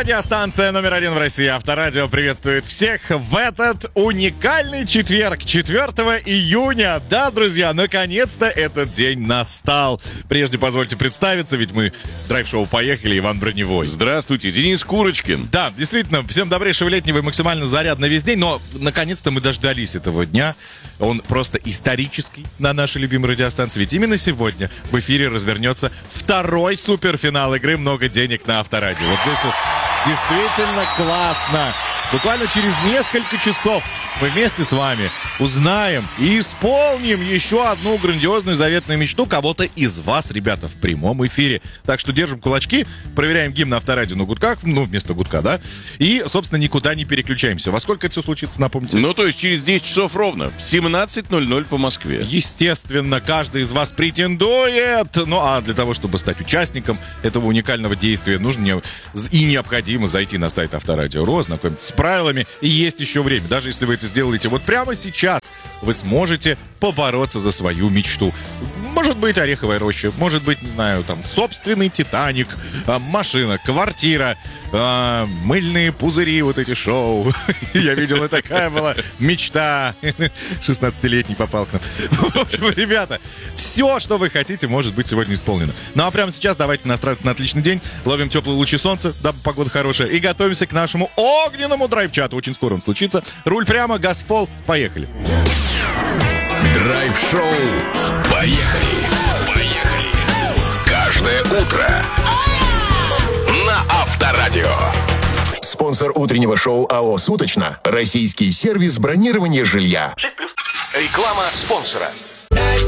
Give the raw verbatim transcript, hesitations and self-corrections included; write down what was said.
Радиостанция номер один в России Авторадио приветствует всех в этот уникальный четверг, четвёртого июня. Да, друзья, наконец-то этот день настал. Прежде позвольте представиться, ведь мы драйв-шоу «Поехали», Иван Броневой. Здравствуйте, Денис Курочкин. Да, действительно, всем добрейшего летнего и максимально зарядно весь день, но наконец-то мы дождались этого дня. Он просто исторический на нашей любимой радиостанции, ведь именно сегодня в эфире развернется второй суперфинал игры «Много денег» на Авторадио. Вот здесь вот действительно классно. Буквально через несколько часов мы вместе с вами узнаем и исполним еще одну грандиозную заветную мечту кого-то из вас, ребята, в прямом эфире. Так что держим кулачки, проверяем гимн Авторадио на гудках, ну, вместо гудка, да, и, собственно, никуда не переключаемся. Во сколько это все случится, напомните? Ну, то есть через десять часов ровно, в семнадцать ноль ноль по Москве. Естественно, каждый из вас претендует. Ну, а для того, чтобы стать участником этого уникального действия, нужно не... и необходимо зайти на сайт Авторадио точка ру, ознакомиться с правилами, и есть еще время. Даже если вы это сделаете вот прямо сейчас, вы сможете побороться за свою мечту. Может быть, ореховая роща, может быть, не знаю, там, собственный Титаник, машина, квартира, э, мыльные пузыри, вот эти шоу. Я видел, и такая была мечта. шестнадцатилетний попал к нам. В общем, ребята, все, что вы хотите, может быть сегодня исполнено. Ну а прямо сейчас давайте настраиваться на отличный день, ловим теплые лучи солнца, да, погода хорошая, и готовимся к нашему огненному драйв-чату. Очень скоро он случится. Руль прямо, газ в пол, поехали. Драйв-шоу. Поехали. Поехали. Каждое утро на Авторадио. Спонсор утреннего шоу АО «Суточно». Российский сервис бронирования жилья. Реклама спонсора.